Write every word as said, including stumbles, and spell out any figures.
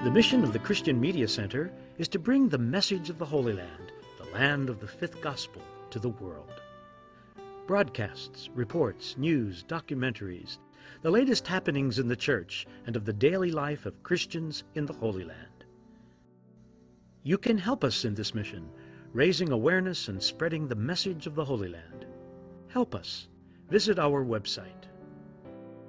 The mission of the Christian Media Center is to bring the message of the Holy Land, the land of the fifth gospel, to the world. Broadcasts, reports, news, documentaries, the latest happenings in the church and of the daily life of Christians in the Holy Land. You can help us in this mission, raising awareness and spreading the message of the Holy Land. Help us. Visit our website,